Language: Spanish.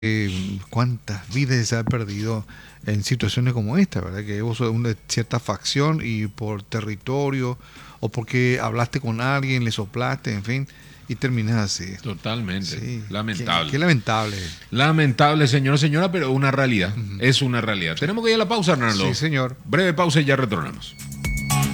cuántas vidas se han perdido en situaciones como esta, ¿verdad? Que vos sos de una cierta facción y por territorio o porque hablaste con alguien, le soplaste, en fin, y terminas así. Totalmente. Sí, qué Lamentable. lamentable. Lamentable, señor, señora, pero una realidad. Ujú. Es una realidad. Tenemos que ir a la pausa, Hernando. Sí, señor. Breve pausa y ya retornamos.